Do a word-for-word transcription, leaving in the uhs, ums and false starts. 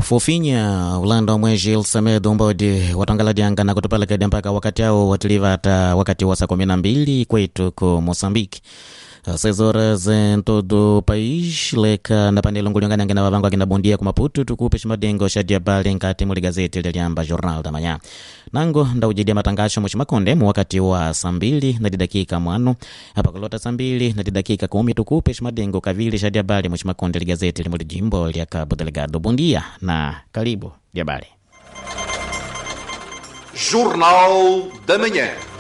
Fofinya ulanda mweji ilsamedo mbodi watangaladyanga na kutupalekede mpaka wakati ao watilivata wakati wa saa kumi na mbili kwetu ku Mosambiki. seis horas em todo o país leka na panelo ngulingana ngena babangu akina bondia ku Maputo tukupe chimadengo sha diabali nkati mu gazeti liliamba Jornal da Manhã. Nango ndaujidia matangasho mu chimakonde mu wakati wa saa mbili na dakika mwano hapa kulota saa mbili na dakika kumi tukupe chimadengo kavili sha diabali mu chimakonde gazeti limu jimbo lya Cabo Delgado. Bondia na karibu diabali. Jornal da Manhã.